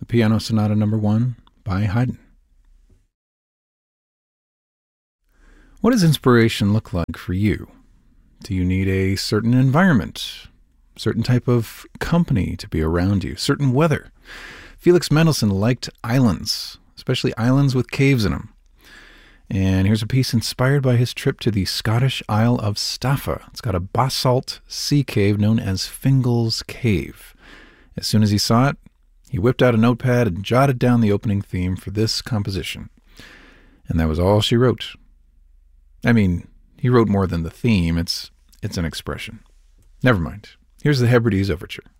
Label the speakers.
Speaker 1: Piano Sonata No. 1 by Haydn. What does inspiration look like for you? Do you need a certain environment, certain type of company to be around you, certain weather? Felix Mendelssohn liked islands, especially islands with caves in them. And here's a piece inspired by his trip to the Scottish Isle of Staffa. It's got a basalt sea cave known as Fingal's Cave. As soon as he saw it, he whipped out a notepad and jotted down the opening theme for this composition. And that was all she wrote. I mean, he wrote more than the theme. It's an expression. Never mind. Here's the Hebrides Overture.